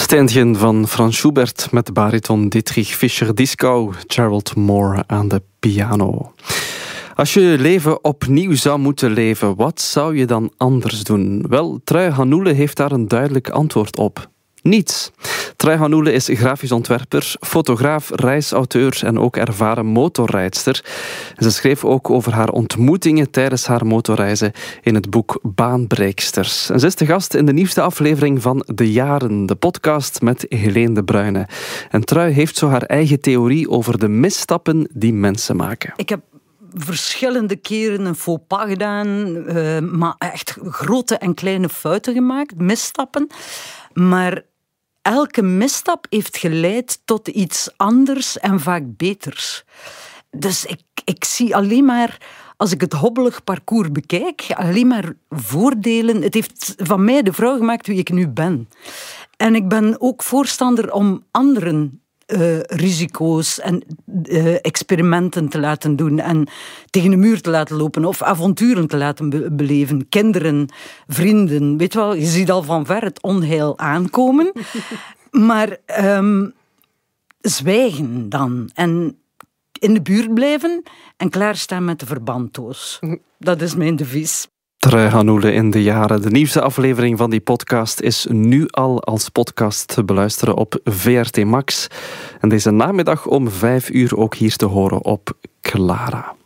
Ständchen van Franz Schubert met bariton Dietrich Fischer-Dieskau, Gerald Moore aan de piano. Als je je leven opnieuw zou moeten leven, wat zou je dan anders doen? Wel, Trui Hanoele heeft daar een duidelijk antwoord op. Niets. Trui Hanoele is grafisch ontwerper, fotograaf, reisauteur en ook ervaren motorrijdster. Ze schreef ook over haar ontmoetingen tijdens haar motorreizen in het boek Baanbreeksters. En ze is de gast in de nieuwste aflevering van De Jaren, de podcast met Helene de Bruyne. En Trui heeft zo haar eigen theorie over de misstappen die mensen maken. Ik heb verschillende keren een faux pas gedaan, maar echt grote en kleine fouten gemaakt, misstappen. Maar elke misstap heeft geleid tot iets anders en vaak beters. Dus ik zie alleen maar, als ik het hobbelig parcours bekijk, alleen maar voordelen. Het heeft van mij de vrouw gemaakt wie ik nu ben. En ik ben ook voorstander om anderen risico's en experimenten te laten doen en tegen de muur te laten lopen of avonturen te laten beleven. Kinderen, vrienden, weet je wel, je ziet al van ver het onheil aankomen. Maar zwijgen dan en in de buurt blijven en klaarstaan met de verbanddoos. Dat is mijn devies. Trui Hanoele in De Jaren. De nieuwste aflevering van die podcast is nu al als podcast te beluisteren op VRT Max. En deze namiddag om 5 uur ook hier te horen op Clara.